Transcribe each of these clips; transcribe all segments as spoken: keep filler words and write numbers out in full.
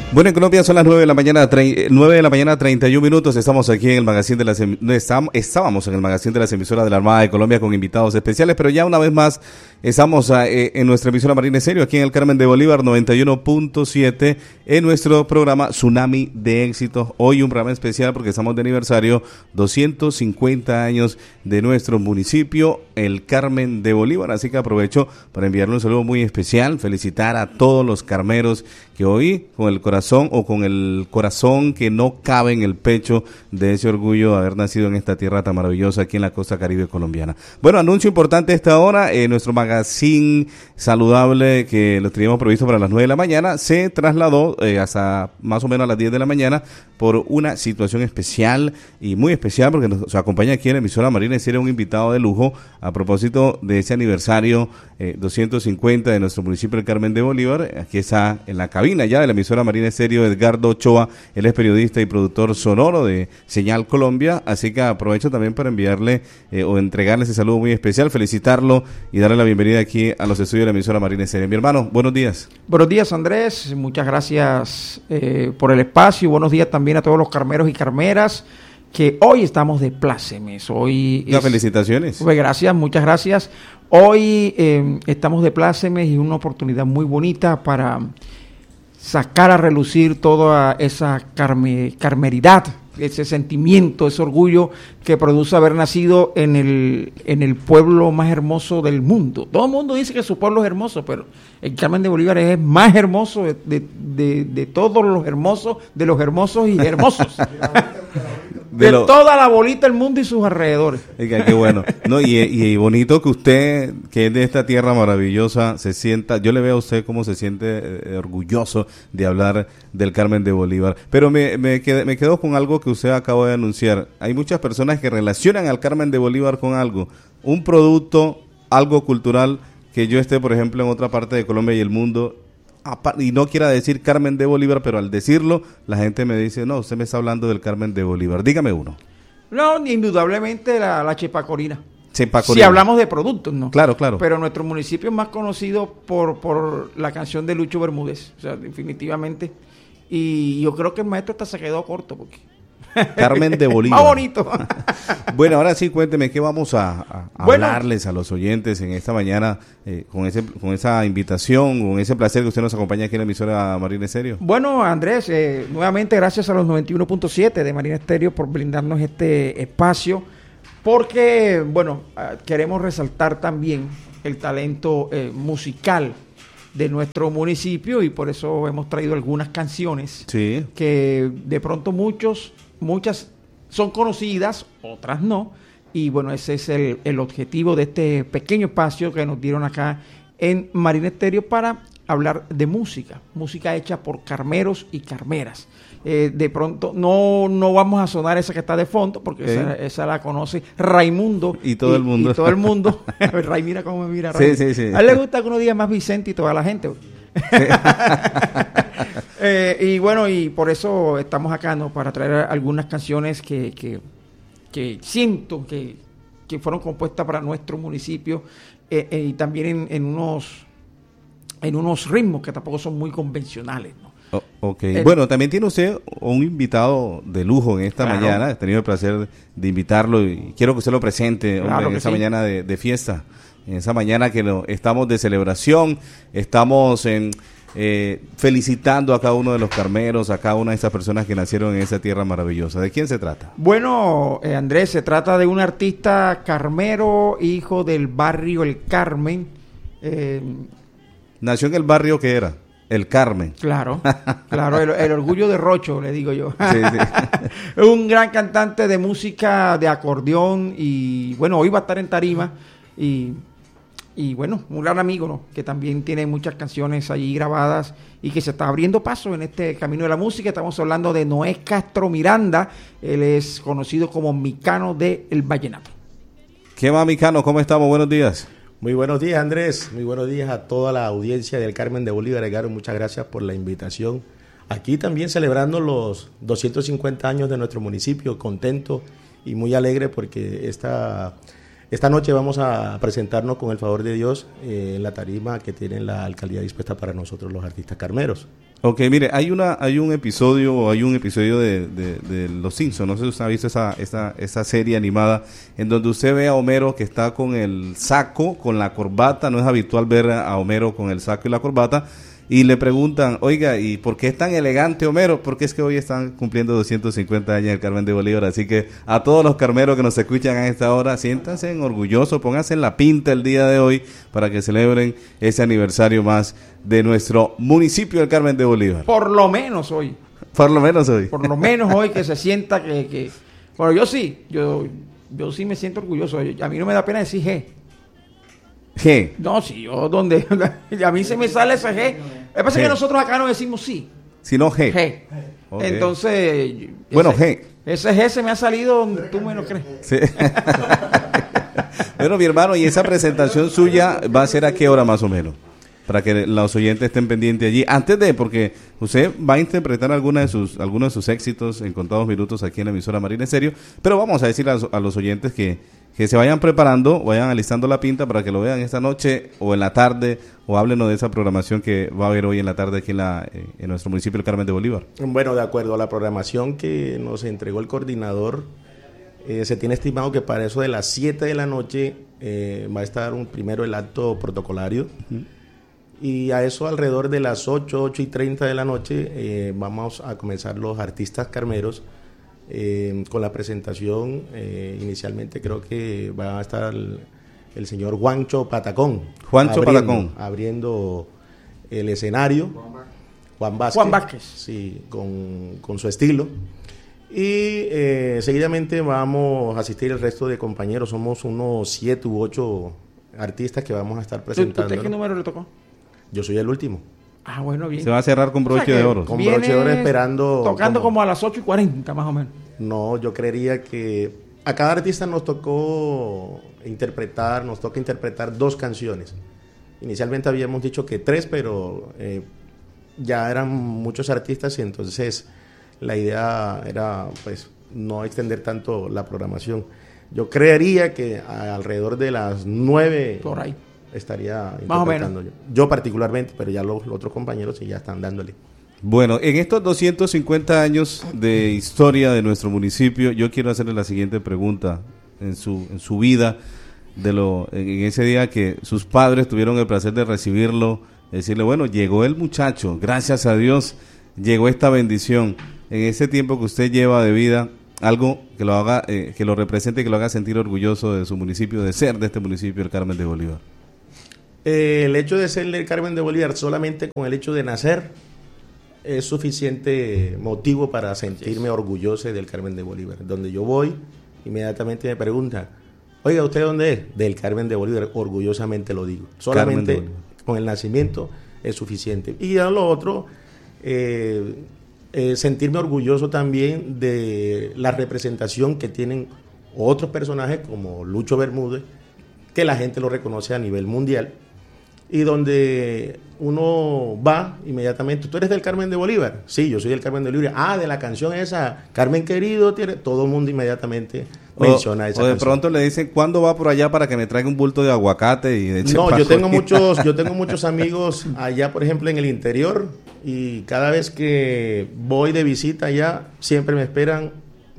Bueno, en Colombia son las nueve de la mañana, nueve de la mañana, treinta y un minutos. Estamos aquí en el magazine de las no, estábamos, estábamos en el magazine de las emisoras de la Armada de Colombia con invitados especiales, pero ya una vez más estamos a, eh, en nuestra emisora Marina Estéreo, aquí en el Carmen de Bolívar noventa y uno punto siete, en nuestro programa Tsunami de Éxitos. Hoy un programa especial porque estamos de aniversario, doscientos cincuenta años de nuestro municipio, el Carmen de Bolívar. Así que aprovecho para enviarle un saludo muy especial, felicitar a todos los carmeros que hoy con el corazón o con el corazón que no cabe en el pecho de ese orgullo de haber nacido en esta tierra tan maravillosa aquí en la costa caribe colombiana. Bueno, anuncio importante a esta hora, eh, nuestro magazine saludable que lo teníamos previsto para las nueve de la mañana se trasladó eh, hasta más o menos a las diez de la mañana por una situación especial y muy especial porque nos acompaña aquí en la emisora Marina Estéreo un invitado de lujo a propósito de ese aniversario eh, doscientos cincuenta de nuestro municipio del Carmen de Bolívar. Aquí está en la cabina ya de la emisora Marina Estéreo Edgardo Ochoa, él es periodista y productor sonoro de Señal Colombia, así que aprovecho también para enviarle eh, o entregarle ese saludo muy especial, felicitarlo y darle la bienvenida aquí a los estudios de la emisora Marina Estéreo. Mi hermano, buenos días. Buenos días, Andrés, muchas gracias eh, por el espacio, buenos días también a todos los carmeros y carmeras que hoy estamos de plácemes. Hoy es, felicitaciones. Pues gracias, muchas gracias. Hoy eh, estamos de plácemes y una oportunidad muy bonita para sacar a relucir toda esa carme, carmeridad, ese sentimiento, ese orgullo que produce haber nacido en el, en el pueblo más hermoso del mundo. Todo el mundo dice que su pueblo es hermoso, pero el Carmen de Bolívar es más hermoso de, de, de, de todos los hermosos, de los hermosos y hermosos. De, de lo, toda la bolita del mundo y sus alrededores. Oiga, qué bueno. No, y, y bonito que usted, que es de esta tierra maravillosa, se sienta, yo le veo a usted cómo se siente eh, orgulloso de hablar del Carmen de Bolívar. Pero me, me, quedé, me quedo con algo que usted acaba de anunciar. Hay muchas personas que relacionan al Carmen de Bolívar con algo, un producto, algo cultural, que yo esté, por ejemplo, en otra parte de Colombia y el mundo, y no quiera decir Carmen de Bolívar, pero al decirlo, la gente me dice, no, usted me está hablando del Carmen de Bolívar. Dígame uno. No, indudablemente la, la chepacorina. Chepacorina. Si hablamos de productos, ¿no? Claro, claro. Pero nuestro municipio es más conocido por, por la canción de Lucho Bermúdez, o sea, definitivamente. Y yo creo que el maestro hasta se quedó corto, porque... Carmen de Bolívar. Más bonito. Bueno, ahora sí, cuénteme, ¿qué vamos a, a, a bueno, hablarles a los oyentes en esta mañana eh, con ese con esa invitación, con ese placer que usted nos acompaña aquí en la emisora Marina Estéreo? Bueno, Andrés, eh, nuevamente gracias a los noventa y uno punto siete de Marina Estéreo por brindarnos este espacio, porque, bueno, queremos resaltar también el talento eh, musical de nuestro municipio y por eso hemos traído algunas canciones sí. que de pronto muchos muchas son conocidas, otras no, y bueno, ese es el, el objetivo de este pequeño espacio que nos dieron acá en Marina Estéreo para hablar de música, música hecha por carmeros y carmeras. Eh, de pronto no no vamos a sonar esa que está de fondo, porque ¿Eh? esa, esa la conoce Raimundo y todo y, el mundo. Y todo el mundo. Ray, mira cómo me mira Ray. Sí, sí, sí. A él le gusta que uno diga más Vicente y toda la gente. Sí. eh, y bueno, y por eso estamos acá, ¿no? Para traer algunas canciones que, que, que siento que, que fueron compuestas para nuestro municipio eh, eh, y también en, en unos en unos ritmos que tampoco son muy convencionales, ¿no? Oh, ok, el, bueno, también tiene usted un invitado de lujo en esta claro. mañana. He tenido el placer de invitarlo y quiero que usted lo presente claro hombre, en esta sí. mañana de, de fiesta, en esa mañana que lo, estamos de celebración, estamos en, eh, felicitando a cada uno de los carmeros, a cada una de esas personas que nacieron en esa tierra maravillosa. ¿De quién se trata? Bueno, eh, Andrés, se trata de un artista carmero, hijo del barrio El Carmen. Eh, ¿Nació en el barrio que era? El Carmen. Claro, claro, el, el orgullo de Rocho, le digo yo. Sí, sí. Es un gran cantante de música de acordeón y bueno, hoy va a estar en tarima y, y bueno, un gran amigo, ¿no? Que también tiene muchas canciones allí grabadas y que se está abriendo paso en este camino de la música. Estamos hablando de Noé Castro Miranda, él es conocido como Micano del Vallenato. ¿Qué va, Micano? ¿Cómo estamos? Buenos días. Muy buenos días, Andrés. Muy buenos días a toda la audiencia del Carmen de Bolívar. Edgar, muchas gracias por la invitación. Aquí también celebrando los doscientos cincuenta años de nuestro municipio, contento y muy alegre porque esta, esta noche vamos a presentarnos con el favor de Dios eh, en la tarima que tiene la alcaldía dispuesta para nosotros los artistas carmeros. Ok, mire, hay una, hay un episodio, hay un episodio de, de, de Los Simpsons, no sé si usted ha visto esa, esa, esa serie animada, en donde usted ve a Homero que está con el saco, con la corbata, no es habitual ver a Homero con el saco y la corbata, y le preguntan, oiga, ¿y por qué es tan elegante Homero? Porque es que hoy están cumpliendo doscientos cincuenta años el Carmen de Bolívar, así que a todos los carmeros que nos escuchan a esta hora, siéntanse orgullosos, pónganse en la pinta el día de hoy para que celebren ese aniversario más de nuestro municipio del Carmen de Bolívar. Por lo menos hoy. Por lo menos hoy. Por lo menos hoy que se sienta que... que bueno, yo sí, yo, yo sí me siento orgulloso, yo, a mí no me da pena decir G. G. No, sí, yo donde... a mí se me sale ese G. Lo que pasa es que nosotros acá no decimos sí. Sino G. G. Okay. Entonces... Bueno, ese, G. Ese G se me ha salido donde tú me lo crees. Sí. Bueno, mi hermano, ¿y esa presentación suya va a ser a qué hora más o menos? Para que los oyentes estén pendientes allí. Antes de, porque usted va a interpretar alguna de sus, algunos de sus éxitos en contados minutos aquí en la emisora Marina Estéreo, pero vamos a decir a, a los oyentes que, que se vayan preparando, vayan alistando la pinta para que lo vean esta noche o en la tarde, o háblenos de esa programación que va a haber hoy en la tarde aquí en, la, en nuestro municipio del Carmen de Bolívar. Bueno, de acuerdo a la programación que nos entregó el coordinador, eh, se tiene estimado que para eso de las siete de la noche eh, va a estar un, primero el acto protocolario. Uh-huh. Y a eso alrededor de las ocho, ocho y treinta de la noche eh, vamos a comenzar los artistas carmeros eh, con la presentación. Eh, inicialmente creo que va a estar el, el señor Juancho Patacón. Juancho abriendo, Patacón. Abriendo el escenario. Juan Vázquez. Juan Vázquez. Sí, con, con su estilo. Y eh, seguidamente vamos a asistir el resto de compañeros. Somos unos siete u ocho artistas que vamos a estar presentando. ¿Usted qué número le tocó? Yo soy el último. Ah, bueno, bien. Se va a cerrar con broche o sea de oro. Con broche de oro esperando... Tocando como, como a las ocho y cuarenta, más o menos. No, yo creería que a cada artista nos tocó interpretar, nos toca interpretar dos canciones. Inicialmente habíamos dicho que tres, pero eh, ya eran muchos artistas y entonces la idea era pues no extender tanto la programación. Yo creería que alrededor de las nueve... Por ahí. Estaría más o menos yo. yo particularmente, pero ya los, los otros compañeros sí ya están dándole. Bueno, en estos doscientos cincuenta años de historia de nuestro municipio, yo quiero hacerle la siguiente pregunta. En su en su vida, de lo en ese día que sus padres tuvieron el placer de recibirlo, decirle, bueno, llegó el muchacho, gracias a Dios, llegó esta bendición. En ese tiempo que usted lleva de vida, algo que lo haga, eh, que lo represente, que lo haga sentir orgulloso de su municipio, de ser de este municipio, el Carmen de Bolívar. Eh, el hecho de ser del Carmen de Bolívar, solamente con el hecho de nacer, es suficiente motivo para sentirme orgulloso del Carmen de Bolívar. Donde yo voy, inmediatamente me preguntan, oiga, ¿usted dónde es? Del Carmen de Bolívar, orgullosamente lo digo. Solamente con el nacimiento es suficiente. Y a lo otro, eh, eh, sentirme orgulloso también de la representación que tienen otros personajes como Lucho Bermúdez, que la gente lo reconoce a nivel mundial, y donde uno va inmediatamente, ¿tú eres del Carmen de Bolívar? Sí, yo soy del Carmen de Bolívar. Ah, de la canción esa, Carmen querido, tiene... todo el mundo inmediatamente menciona o, esa o de canción. pronto le dicen, ¿cuándo va por allá para que me traiga un bulto de aguacate y de No, yo tengo muchos, yo tengo muchos amigos allá, por ejemplo, en el interior, y cada vez que voy de visita allá, siempre me esperan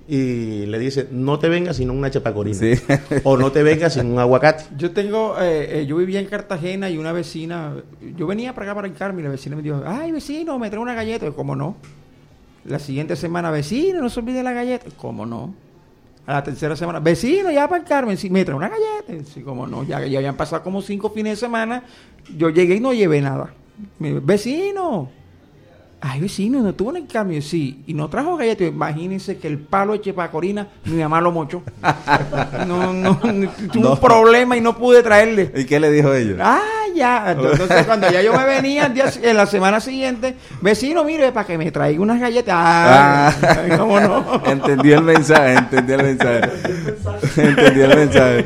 y le dice, no te vengas sin una chapacorina, sí. O no te vengas sin un aguacate. Yo tengo, eh, eh, yo vivía en Cartagena y una vecina, yo venía para acá para el Carmen y la vecina me dijo, ay vecino, me trae una galleta. Y, ¿cómo no? La siguiente semana, vecino, no se olvide la galleta. ¿Cómo no? A la tercera semana, vecino, ya para el Carmen, sí, me trae una galleta. Sí, ¿cómo no? Ya, ya habían pasado como cinco fines de semana, yo llegué y no llevé nada. Me, vecino, ay, vecino, ¿no tuvo en el cambio? Sí, y no trajo galletas. Imagínense que el palo de Chepacorina, mi mamá lo mochó. No, no, tuve no. un problema y no pude traerle. ¿Y qué le dijo ella? Ah, ya. Entonces, cuando ya yo me venía el día, en la semana siguiente, vecino, mire, para que me traiga unas galletas. Ah, ah. ¿Cómo no? Entendió el mensaje, entendió el mensaje. Entendió el mensaje.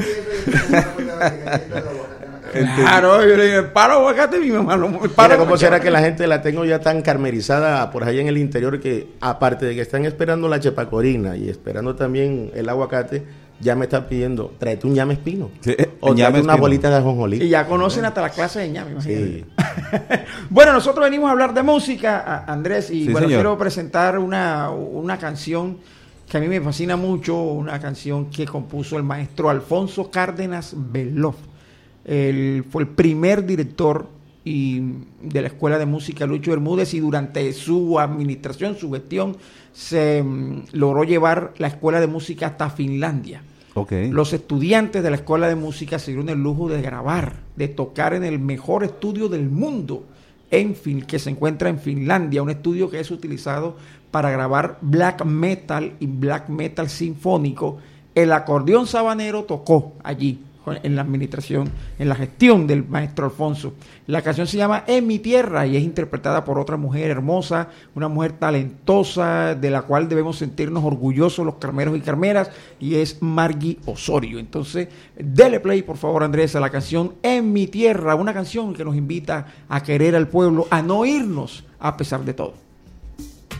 Claro, yo le dije, palo aguacate, mi mamá lo el palo. ¿Cómo será que la gente la tengo ya tan carmerizada por allá en el interior que, aparte de que están esperando la chepacorina y esperando también el aguacate, ya me están pidiendo, tráete un ñame espino. Sí, o ñame tráete una espino. bolita de ajonjolí. Y ya conocen hasta las clases de ñame, imagínate. Sí. Bueno, nosotros venimos a hablar de música, a- Andrés, y Sí, bueno, señor. quiero presentar una, una canción que a mí me fascina mucho, una canción que compuso el maestro Alfonso Cárdenas Beloff. Él fue el primer director y de la Escuela de Música Lucho Bermúdez, y durante su administración, su gestión, se mm, logró llevar la Escuela de Música hasta Finlandia. Ok. Los estudiantes de la Escuela de Música se dieron el lujo de grabar, de tocar en el mejor estudio del mundo, en fin, que se encuentra en Finlandia, un estudio que es utilizado para grabar black metal y black metal sinfónico. El acordeón sabanero tocó allí, en la administración, en la gestión del maestro Alfonso. La canción se llama En mi tierra y es interpretada por otra mujer hermosa, una mujer talentosa, de la cual debemos sentirnos orgullosos los carmeros y carmeras, y es Margie Osorio. Entonces, dele play, por favor, Andrés, a la canción En mi tierra, una canción que nos invita a querer al pueblo, a no irnos a pesar de todo.